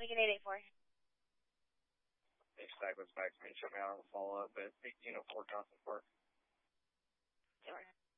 Lincoln 884. Stack was back to me. Show me out on the follow-up at 1804 Johnson Park. Sure.